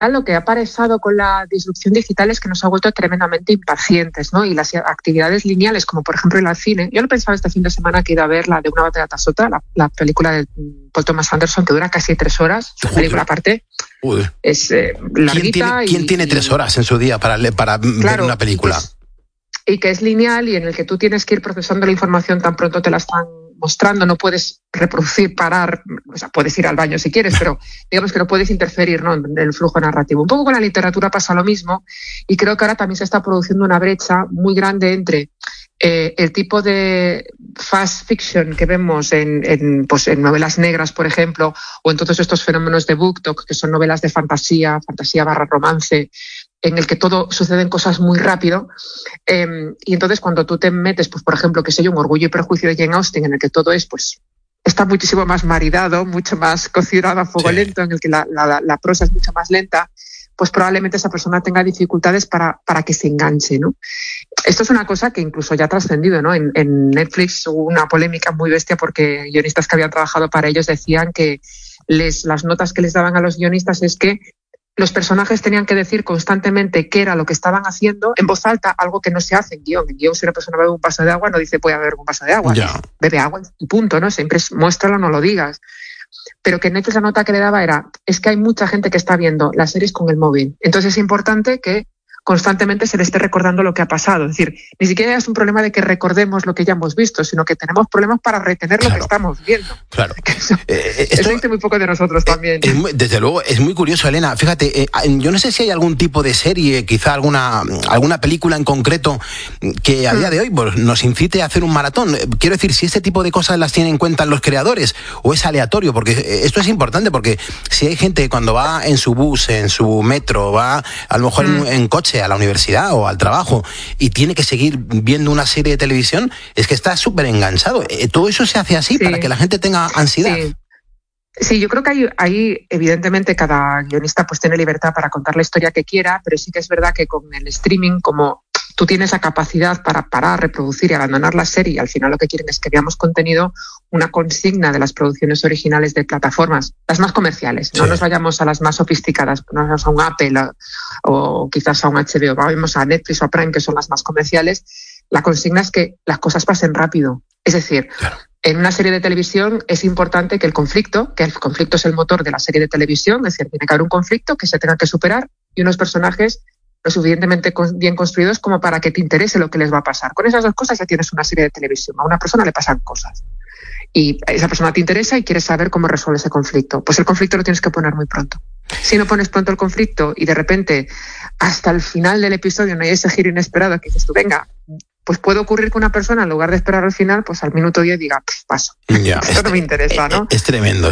lo que ha pasado con la disrupción digital es que nos ha vuelto tremendamente impacientes, ¿no? Y las actividades lineales, como por ejemplo ir al cine. Yo lo pensaba este fin de semana que he ido a ver la de Una batalla tras otra, la película de Paul Thomas Anderson, que dura casi 3 horas. Su película aparte es larguita. ¿Quién tiene 3 horas en su día para ver una película? Y que es lineal y en el que tú tienes que ir procesando la información tan pronto te la están mostrando, no puedes reproducir, parar, o sea, puedes ir al baño si quieres, pero digamos que no puedes interferir, ¿no?, en el flujo narrativo. Un poco con la literatura pasa lo mismo y creo que ahora también se está produciendo una brecha muy grande entre el tipo de fast fiction que vemos en novelas negras, por ejemplo, o en todos estos fenómenos de BookTok, que son novelas de fantasía / romance, en el que todo suceden cosas muy rápido, y entonces cuando tú te metes, pues por ejemplo, que sé yo, un Orgullo y Prejuicio de Jane Austen, en el que todo es, pues, está muchísimo más maridado, mucho más cocinado a fuego lento, en el que la prosa es mucho más lenta, pues probablemente esa persona tenga dificultades para que se enganche, ¿no? Esto es una cosa que incluso ya ha trascendido, ¿no? En Netflix hubo una polémica muy bestia porque guionistas que habían trabajado para ellos decían que las notas que les daban a los guionistas es que los personajes tenían que decir constantemente qué era lo que estaban haciendo en voz alta, algo que no se hace en guión. En guión, si una persona bebe un vaso de agua, no dice voy a beber un vaso de agua. Bebe agua y punto, ¿no? Siempre es muéstralo, no lo digas. Pero que Netflix la nota que le daba es que hay mucha gente que está viendo las series con el móvil. Entonces es importante que constantemente se le esté recordando lo que ha pasado. Es decir, ni siquiera es un problema de que recordemos lo que ya hemos visto, sino que tenemos problemas para retener lo que estamos viendo. Claro. Eso dice muy poco de nosotros también. Desde luego, es muy curioso, Elena. Fíjate, yo no sé si hay algún tipo de serie, quizá alguna película en concreto que a día de hoy pues, nos incite a hacer un maratón. Quiero decir, si este tipo de cosas las tienen en cuenta los creadores o es aleatorio, porque esto es importante, porque si hay gente cuando va en su bus, en su metro, va a lo mejor en coche a la universidad o al trabajo y tiene que seguir viendo una serie de televisión, es que está súper enganchado. Todo eso se hace así para que la gente tenga ansiedad. Sí, yo creo que ahí evidentemente cada guionista pues tiene libertad para contar la historia que quiera, pero sí que es verdad que con el streaming, como tú tienes la capacidad para parar, reproducir y abandonar la serie, y al final lo que quieren es que veamos contenido, una consigna de las producciones originales de plataformas, las más comerciales, no nos vayamos a las más sofisticadas, no vamos a un Apple o quizás a un HBO, vamos a Netflix o a Prime, que son las más comerciales. La consigna es que las cosas pasen rápido. Es decir, en una serie de televisión es importante que el conflicto es el motor de la serie de televisión, es decir, tiene que haber un conflicto que se tenga que superar y unos personajes lo suficientemente bien construidos como para que te interese lo que les va a pasar. Con esas dos cosas ya tienes una serie de televisión. A una persona le pasan cosas y esa persona te interesa y quieres saber cómo resuelve ese conflicto. Pues el conflicto lo tienes que poner muy pronto. Si no pones pronto el conflicto y de repente hasta el final del episodio no hay ese giro inesperado que dices tú, venga, pues puede ocurrir que una persona en lugar de esperar al final, pues al minuto 10 diga, paso. Esto no me interesa, ¿no? Es tremendo.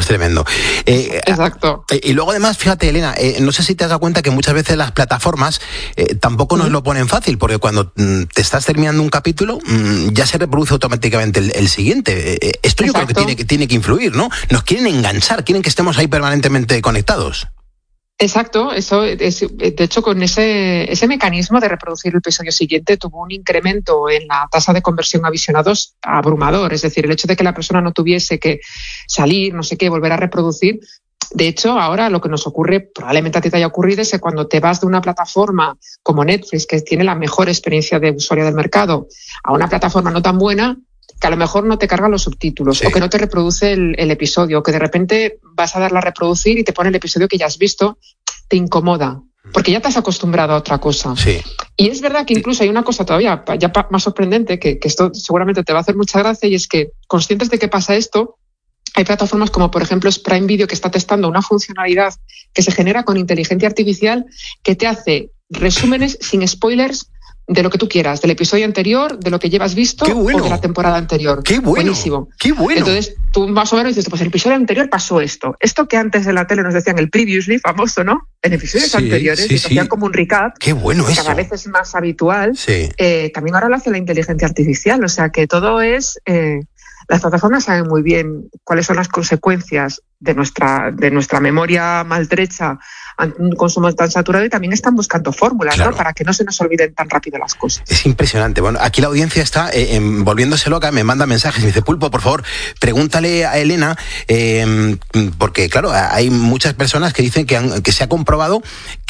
Exacto. Y luego además, fíjate, Elena, no sé si te has dado cuenta que muchas veces las plataformas tampoco nos lo ponen fácil, porque cuando te estás terminando un capítulo, ya se reproduce automáticamente el siguiente. Esto yo creo que tiene que influir, ¿no? Nos quieren enganchar, quieren que estemos ahí permanentemente conectados. Exacto, eso de hecho con ese mecanismo de reproducir el episodio siguiente tuvo un incremento en la tasa de conversión a visionados abrumador, es decir, el hecho de que la persona no tuviese que salir, no sé qué, volver a reproducir. De hecho, ahora lo que nos ocurre, probablemente a ti te haya ocurrido, es que cuando te vas de una plataforma como Netflix, que tiene la mejor experiencia de usuario del mercado, a una plataforma no tan buena, que a lo mejor no te cargan los subtítulos o que no te reproduce el episodio, o que de repente vas a darle a reproducir y te pone el episodio que ya has visto, te incomoda, porque ya te has acostumbrado a otra cosa. Y es verdad que incluso hay una cosa todavía ya más sorprendente, que esto seguramente te va a hacer mucha gracia, y es que, conscientes de que pasa esto, hay plataformas como por ejemplo Prime Video, que está testando una funcionalidad que se genera con inteligencia artificial que te hace resúmenes sin spoilers de lo que tú quieras, del episodio anterior, de lo que llevas visto o de la temporada anterior. ¡Qué bueno! Buenísimo. ¡Qué bueno! Entonces tú más o menos dices, pues el episodio anterior pasó esto. Esto que antes en la tele nos decían el previously, famoso, ¿no? En episodios anteriores, nos hacían como un recap. ¡Qué bueno eso! Cada vez es más habitual. También ahora lo hace la inteligencia artificial, o sea que todo es Las plataformas saben muy bien cuáles son las consecuencias de nuestra memoria maltrecha ante un consumo tan saturado, y también están buscando fórmulas, claro, ¿no?, para que no se nos olviden tan rápido las cosas. Es impresionante. Bueno, aquí la audiencia está volviéndose loca, me manda mensajes, me dice: Pulpo, por favor, pregúntale a Elena, porque claro, hay muchas personas que dicen que se ha comprobado